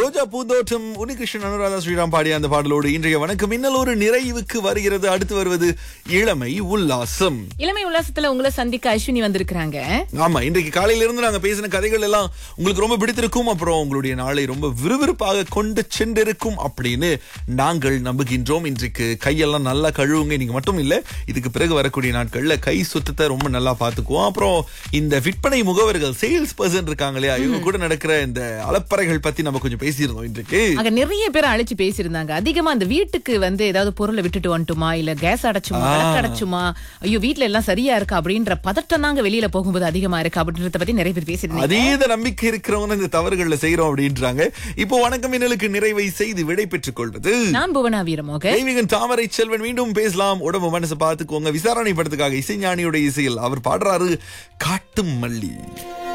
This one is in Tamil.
ரோஜா பூந்தோட்டம் உன்னிகிருஷ்ணன் அனுராதா ஸ்ரீராம் பாடிய அந்த பாடலோடு இன்றைய வணக்கம் இன்னல் ஒரு நிறைவுக்கு வருகிறது. அடுத்து வருவது இளமை உல்லாசம். இளமை உல்லாசத்துல உங்களை சந்திக்க அஸ்வினி வந்திருக்காங்க. ஆமா, இன்றைக்கு காலையில இருந்து நாங்க பேசின கதைகள் எல்லாம் உங்களுக்கு ரொம்ப பிடித்திருக்கும். அப்புறம் உங்களுடைய நாளை ரொம்ப விறுவிறுப்பாக கொண்டு சென்றிருக்கும் அப்படின்னு நாங்கள் நம்புகின்றோம். இன்றைக்கு கையெல்லாம் நல்லா கழுவுங்க. நீங்க மட்டும் இல்ல, இதுக்கு பிறகு வரக்கூடிய நாட்கள்ல கை சுத்தத்தை ரொம்ப நல்லா பாத்துக்குவோம். அப்புறம் இந்த விற்பனை முகவர்கள் சேல்ஸ் பர்சன் இருக்காங்க இல்லையா, இவங்க கூட நடக்கிற இந்த அலப்பறைகள் பத்தி நம்ம கொஞ்சம் பேசியிருந்தோம் இன்றைக்கு. அங்க நிறைய பேர் அழைச்சு பேசியிருந்தாங்க. அதிகமா அந்த வீட்டுக்கு ஏதாவது பொருளை விட்டுட்டு வந்துட்டுமா, இல்ல கேஸ் அடைச்சுமா, விளக்கு அடைச்சுமா, ஐயோ வீட்டுல எல்லாம் சரியா இருக்கு அப்படின்ற பதட்டம் தாங்க வெளியில போகும்போது அதிகமா இருக்கு அப்படின்றத பத்தி நிறைய பேர் பேசியிருந்தாங்க. அதீத நம்பிக்கை இருக்கிறவங்க இந்த தவறுகள்ல செய்யறோம் அப்படின்றாங்க. இப்போ வணக்கம் இன்னலுக்கு நிறைவை செய்து விடை பெற்றுக் கொள்வது நான் புவனா வீரமோக. தெய்வீகன் தாமரை செல்வன். மீண்டும் பேசலாம். உடம்பு மனசு பார்த்துக்கோங்க. விசாரணை படத்துக்காக இசைஞானியோட இசையில் அவர் பாடுறாரு காட்டு மல்லி.